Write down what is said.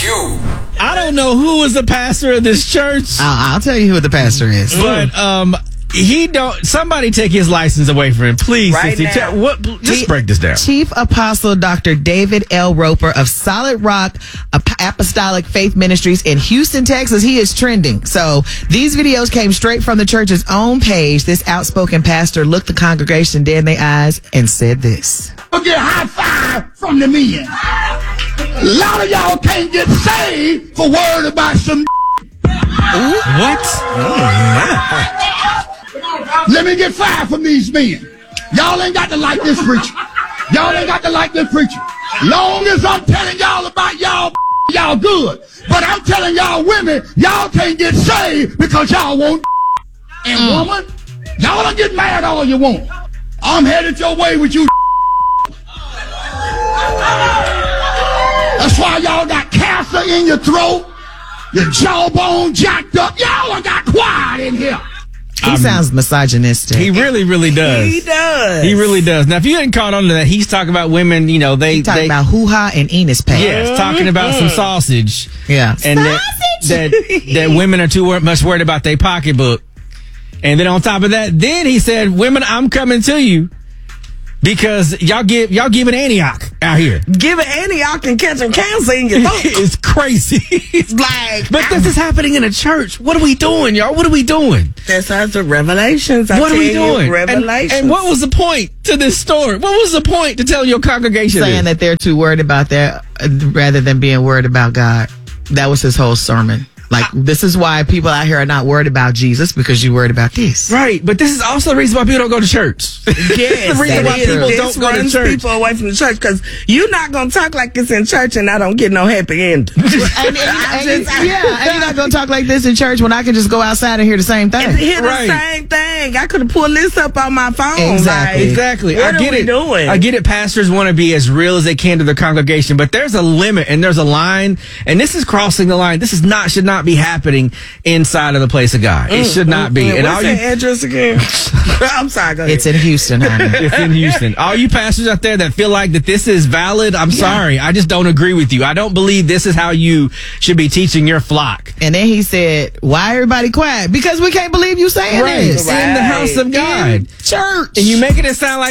you. I don't know who is the pastor of this church. I'll tell you who the pastor is. But somebody take his license away from him, please. Right now. Just break this down. Chief Apostle Dr. David L. Roper of Solid Rock Apostolic Faith Ministries in Houston, Texas. He is trending. So these videos came straight from the church's own page. This outspoken pastor looked the congregation dead in their eyes and said this. Get a high five from the men. A lot of y'all can't get saved for worried about some. What? Let me get 5 from these men. Y'all ain't got to like this preacher. Y'all ain't got to like this preacher. Long as I'm telling y'all about y'all good. But I'm telling y'all women, y'all can't get saved because y'all won't. And woman, y'all don't get mad all you want. I'm headed your way with you. That's why y'all got cancer in your throat, your jawbone jacked up. Y'all done got quiet in here. He sounds misogynistic. He really, really does. He does. He really does. Now, if you hadn't caught on to that, he's talking about women, they talking about hoo-ha and Enos pay. Yes, talking about some sausage. Yeah. And that women are too much worried about their pocketbook. And then on top of that, then he said, women, I'm coming to you. Because y'all giving Antioch out here. Giving Antioch and catching cancer in your throat. It's crazy. It's like, but this is happening in a church. What are we doing, y'all? What are we doing? That's the Revelations. What are we doing? Revelations. And what was the point to this story? What was the point to tell your congregation saying that they're too worried about that rather than being worried about God? That was his whole sermon. Like, this is why people out here are not worried about Jesus, because you're worried about this. Right, but this is also the reason why people don't go to church. Yes, the reason why people don't go to church. People away from the church, because you're not going to talk like this in church and I don't get no happy end. and you're not going to talk like this in church when I can just go outside and hear the same thing. And hear the same thing. I could have pulled this up on my phone. Exactly. What I get are we it. doing? I get it. Pastors want to be as real as they can to their congregation, but there's a limit and there's a line, and this is crossing the line. This should not be happening inside of the place of God. It should not be. And what's that address again? I'm sorry, go ahead. It's in Houston, honey. It's in Houston. All you pastors out there that feel like that this is valid, I'm sorry. I just don't agree with you. I don't believe this is how you should be teaching your flock. And then he said, why everybody quiet? Because we can't believe you saying this. In the house of God. In church. And you making it sound like